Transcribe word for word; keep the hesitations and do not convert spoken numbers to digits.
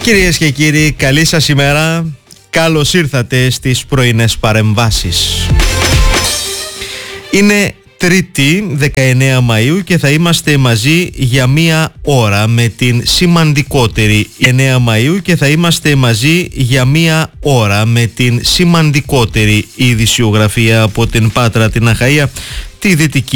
Κυρίες και κύριοι, καλή σας ημέρα. Καλώς ήρθατε στις πρωινές παρεμβάσεις. Είναι Τρίτη δεκαεννέα Μαΐου και θα είμαστε μαζί για μία ώρα με την σημαντικότερη εννέα Μαΐου και θα είμαστε μαζί για μία ώρα με την σημαντικότερη ειδησιογραφία από την Πάτρα, την Αχαΐα, τη Δυτική